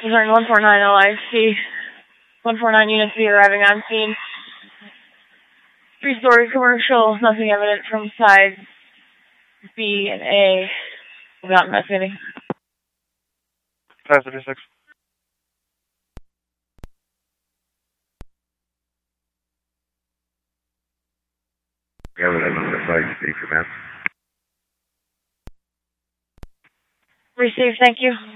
Concerning 149 LIC. 149 units B arriving on scene. 3-story commercial, nothing evident from sides B and A. Without investigating. 536. Evidence on the site, Steve, command. Received, thank you.